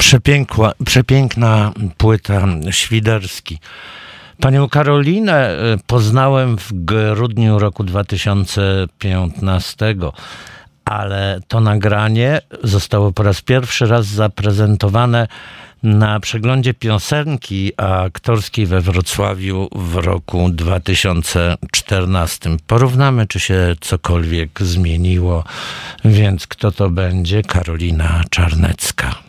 Przepiękna płyta Świderski. Panią Karolinę poznałem w grudniu roku 2015, ale to nagranie zostało po raz pierwszy raz zaprezentowane na przeglądzie piosenki aktorskiej we Wrocławiu w roku 2014. Porównamy, czy się cokolwiek zmieniło, więc kto to będzie? Karolina Czarnecka.